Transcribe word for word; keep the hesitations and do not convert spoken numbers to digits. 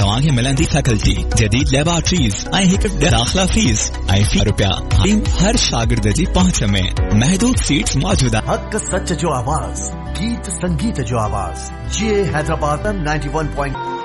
तव्हांखे मिलंदी फैकल्टी जदीद लेबोरेटरीज़ ऐं हिक दाख़िला फीस ऐं फी रुपया हर शागिर्द जी पहुंच में महदूद सीट्स मौजूद आहिनि। हक सच जो आवाज़, गीत संगीत जो आवाज़, जे हैदराबाद नाइंटी वन पॉइंट